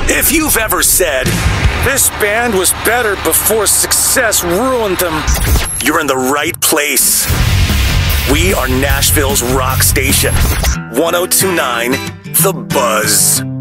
If you've ever said, "This band was better before success ruined them," you're in the right place. We are Nashville's rock station. 102.9 The Buzz.